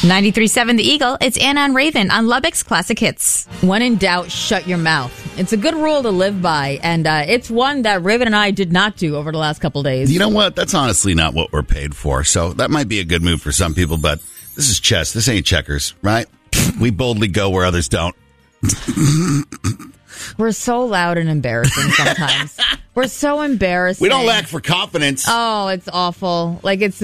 93.7 The Eagle, it's Anna and Raven on Lubbock's Classic Hits. When in doubt, shut your mouth. It's a good rule to live by, and it's one that Raven and I did not do over the last couple days. You know what? That's honestly not what we're paid for, so that might be a good move for some people, but this is chess. This ain't checkers, right? We boldly go where others don't. We're so loud and embarrassing sometimes. We're so embarrassing. We don't lack for confidence. Oh, it's awful.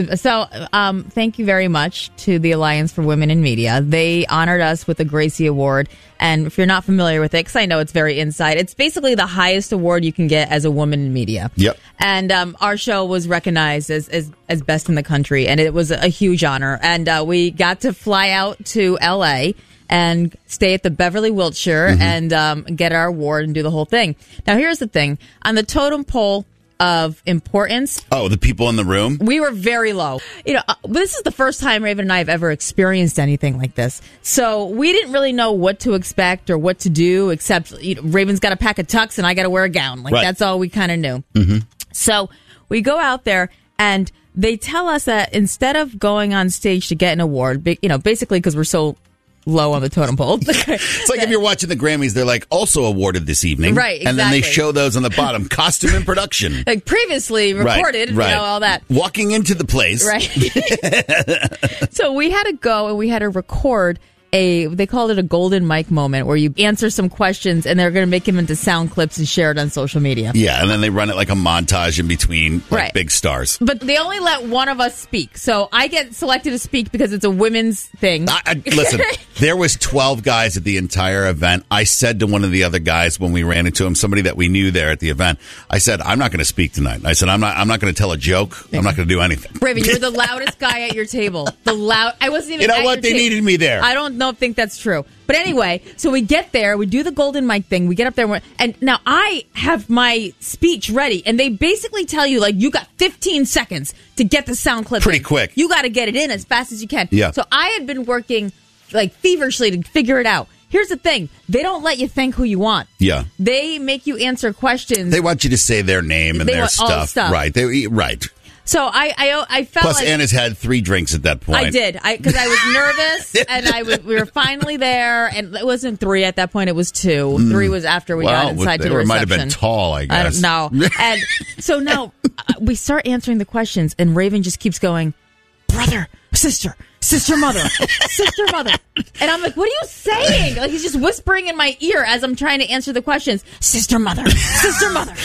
Thank you very much to the Alliance for Women in Media. They honored us with the Gracie Award. And if you're not familiar with it, because I know it's very inside, it's basically the highest award you can get as a woman in media. Yep. And our show was recognized as best in the country, and it was a huge honor. And we got to fly out to L.A., and stay at the Beverly Wilshire and get our award and do the whole thing. Now, here's the thing. On the totem pole of importance... Oh, the people in the room? We were very low. This is the first time Raven and I have ever experienced anything like this. So we didn't really know what to expect or what to do, except Raven's got to pack a tux and I got to wear a gown. That's all we kind of knew. Mm-hmm. So we go out there and they tell us that instead of going on stage to get an award, basically because we're so low on the totem pole. It's like if you're watching the Grammys, they're like, also awarded this evening. Right, exactly. And then they show those on the bottom. Costume and production. Like previously recorded, right. All that. Walking into the place. Right. So we had to go and we had to record they called it a golden mic moment where you answer some questions and they're going to make them into sound clips and share it on social media. Yeah, and then they run it like a montage in between big stars. But they only let one of us speak. So I get selected to speak because it's a women's thing. Listen, there was 12 guys at the entire event. I said to one of the other guys when we ran into him, somebody that we knew there at the event, I said, I'm not going to speak tonight. I said, I'm not going to tell a joke. I'm not going to do anything. Raven, you're the loudest guy at your table. I wasn't even You know what? They needed me there. I don't think that's true. But anyway, so we get there, we do the golden mic thing, we get up there, and now I have my speech ready, and they basically tell you, you got 15 seconds to get the sound clip Pretty in. quick. You got to get it in as fast as you can. Yeah. So I had been working, feverishly to figure it out. Here's the thing. They don't let you think who you want. Yeah. They make you answer questions. They want you to say their name and their stuff. All the stuff. Right. Right. So I felt Plus, Anna's had 3 drinks at that point. I did, because I was nervous, and we were finally there, and it wasn't 3 at that point, it was 2. 3 was after we got inside to the reception. It might have been tall, I guess. I don't know. And so now we start answering the questions, and Raven just keeps going, brother, sister, mother, sister, mother. And I'm like, what are you saying? He's just whispering in my ear as I'm trying to answer the questions. Sister, mother, sister, mother.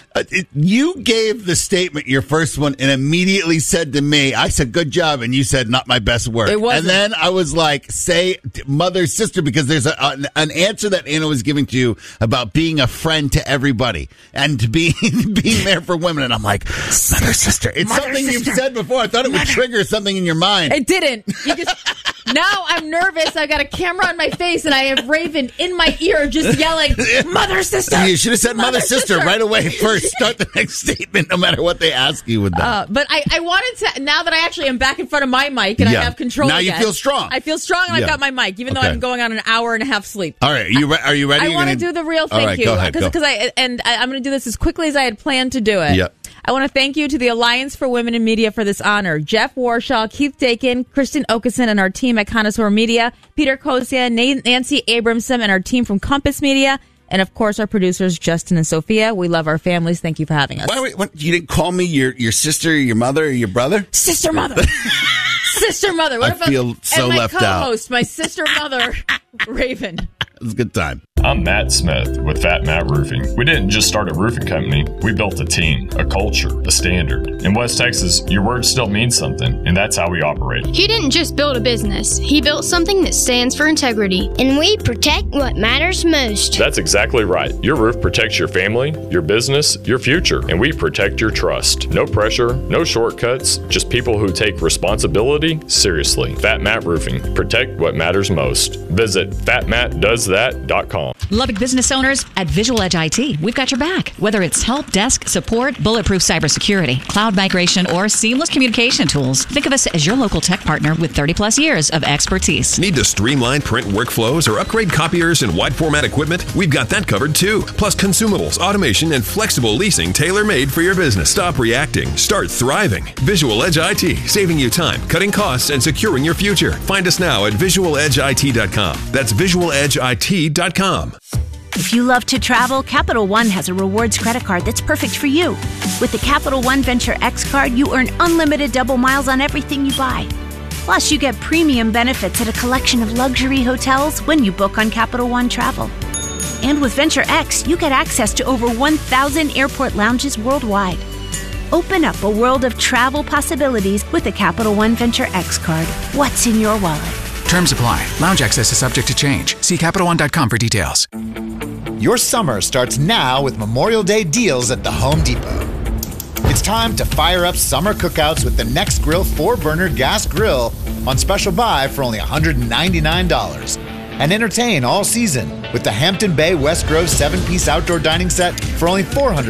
You gave the statement, your first one, and immediately said to me, I said, good job, and you said, not my best work. It wasn't. And then I was like, say mother, sister, because there's an answer that Anna was giving to you about being a friend to everybody and to being there for women. And I'm like, mother, sister. It's mother, something sister. You've said before. I thought it would trigger something in your mind. It didn't. Now I'm nervous. I got a camera on my face, and I have Raven in my ear just yelling, mother, sister. You should have said mother, sister right away first. Start the next statement, no matter what they ask you with that. But I wanted to, now that I actually am back in front of my mic and I have control now again. You feel strong. I feel strong, and I've got my mic, even though I'm going on an hour and a half sleep. All right. Are you ready? I want to do the real thank you. Go ahead. Because I'm going to do this as quickly as I had planned to do it. Yep. I want to thank you to the Alliance for Women in Media for this honor. Jeff Warshaw, Keith Dakin, Kristen Okeson, and our team at Connoisseur Media, Peter Kosia, Nancy Abramson, and our team from Compass Media, and of course our producers, Justin and Sophia. We love our families. Thank you for having us. What, you didn't call me your sister, your mother, or your brother? Sister, mother. Sister, mother. What I feel so left out. And my co-host, my sister, mother, Raven. It was a good time. I'm Matt Smith with Fat Matt Roofing. We didn't just start a roofing company, we built a team, a culture, a standard. In West Texas, your word still means something, and that's how we operate. He didn't just build a business, he built something that stands for integrity. And we protect what matters most. That's exactly right. Your roof protects your family, your business, your future, and we protect your trust. No pressure, no shortcuts, just people who take responsibility seriously. Fat Matt Roofing. Protect what matters most. Visit fatmattdoesthat.com. call. Lubbock business owners at Visual Edge IT, we've got your back. Whether it's help desk, support, bulletproof cybersecurity, cloud migration, or seamless communication tools, think of us as your local tech partner with 30-plus years of expertise. Need to streamline print workflows or upgrade copiers and wide format equipment? We've got that covered too. Plus consumables, automation, and flexible leasing tailor-made for your business. Stop reacting. Start thriving. Visual Edge IT, saving you time, cutting costs, and securing your future. Find us now at visualedgeit.com. That's visualedgeit.com. If you love to travel, Capital One has a rewards credit card that's perfect for you. With the Capital One Venture X card, you earn unlimited double miles on everything you buy. Plus, you get premium benefits at a collection of luxury hotels when you book on Capital One Travel. And with Venture X, you get access to over 1,000 airport lounges worldwide. Open up a world of travel possibilities with the Capital One Venture X card. What's in your wallet? Terms apply. Lounge access is subject to change. See CapitalOne.com for details. Your summer starts now with Memorial Day deals at the Home Depot. It's time to fire up summer cookouts with the Nextgrill 4-burner gas grill on special buy for only $199. And entertain all season with the Hampton Bay West Grove 7-piece outdoor dining set for only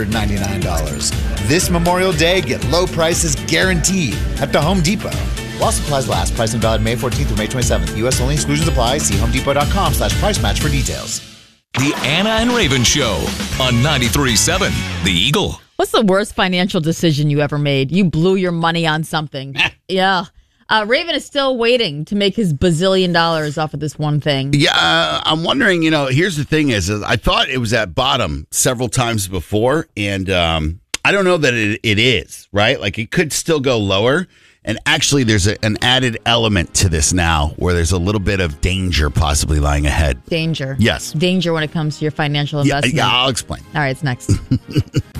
$499. This Memorial Day, get low prices guaranteed at the Home Depot. While supplies last, price and valid May 14th through May 27th. U.S. only, exclusions apply. See homedepot.com/price match for details. The Anna and Raven Show on 93.7 The Eagle. What's the worst financial decision you ever made? You blew your money on something. Yeah. Raven is still waiting to make his bazillion dollars off of this one thing. Yeah, I'm wondering, here's the thing is I thought it was at bottom several times before, and I don't know that it is, right? Like, it could still go lower. And actually, there's an added element to this now where there's a little bit of danger possibly lying ahead. Danger. Yes. Danger when it comes to your financial investment. Yeah, I'll explain. All right, it's next.